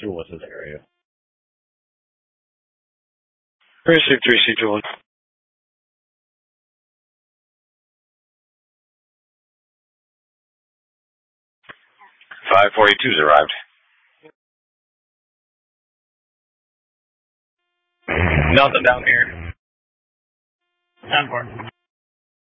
through what's this area? Precinct 3C1. 542's arrived. Nothing down here. 10-4.